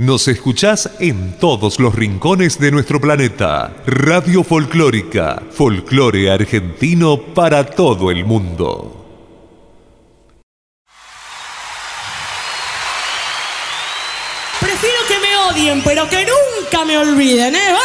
Nos escuchás en todos los rincones de nuestro planeta. Radio Folclórica, folclore argentino para todo el mundo. Prefiero que me odien, pero que nunca me olviden, ¿eh?